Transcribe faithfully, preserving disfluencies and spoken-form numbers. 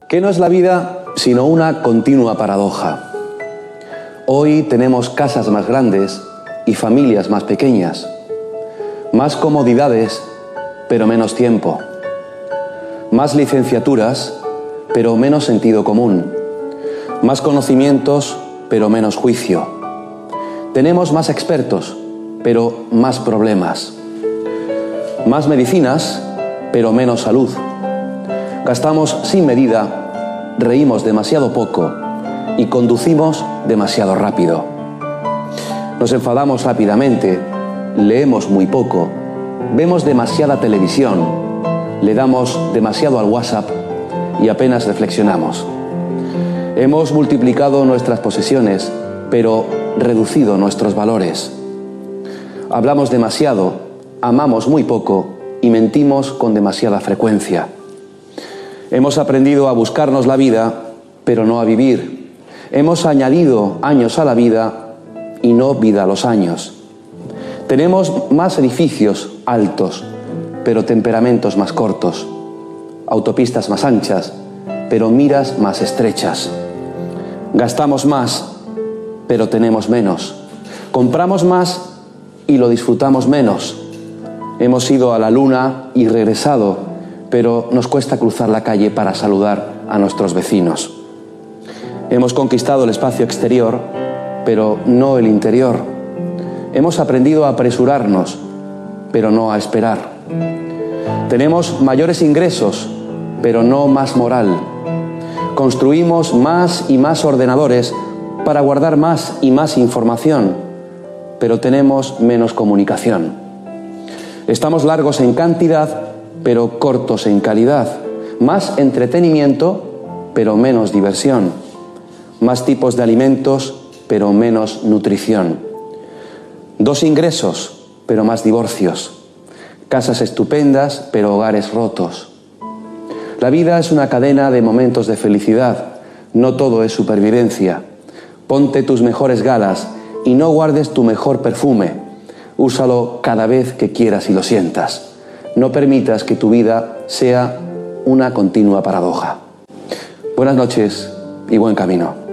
¿Qué no es la vida sino una continua paradoja? Hoy tenemos casas más grandes y familias más pequeñas, más comodidades, pero menos tiempo, más licenciaturas, pero menos sentido común, más conocimientos, pero menos juicio. Tenemos más expertos, pero más problemas, más medicinas, pero menos salud. Gastamos sin medida, reímos demasiado poco y conducimos demasiado rápido. Nos enfadamos rápidamente, leemos muy poco, vemos demasiada televisión, le damos demasiado al WhatsApp y apenas reflexionamos. Hemos multiplicado nuestras posesiones, pero reducido nuestros valores. Hablamos demasiado, amamos muy poco y mentimos con demasiada frecuencia. Hemos aprendido a buscarnos la vida, pero no a vivir. Hemos añadido años a la vida y no vida a los años. Tenemos más edificios altos, pero temperamentos más cortos. Autopistas más anchas, pero miras más estrechas. Gastamos más, pero tenemos menos. Compramos más y lo disfrutamos menos. Hemos ido a la luna y regresado, pero nos cuesta cruzar la calle para saludar a nuestros vecinos. Hemos conquistado el espacio exterior, pero no el interior. Hemos aprendido a apresurarnos, pero no a esperar. Tenemos mayores ingresos, pero no más moral. Construimos más y más ordenadores para guardar más y más información, pero tenemos menos comunicación. Estamos largos en cantidad, pero cortos en calidad. Más entretenimiento, pero menos diversión. Más tipos de alimentos, pero menos nutrición. Dos ingresos, pero más divorcios. Casas estupendas, pero hogares rotos. La vida es una cadena de momentos de felicidad. No todo es supervivencia. Ponte tus mejores galas y no guardes tu mejor perfume. Úsalo cada vez que quieras y lo sientas. No permitas que tu vida sea una continua paradoja. Buenas noches y buen camino.